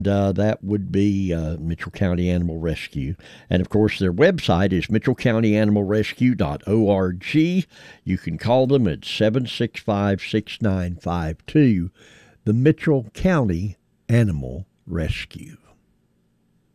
That would be Mitchell County Animal Rescue. And of course, their website is mitchellcountyanimalrescue.org. You can call them at 765-6952, the Mitchell County Animal Rescue.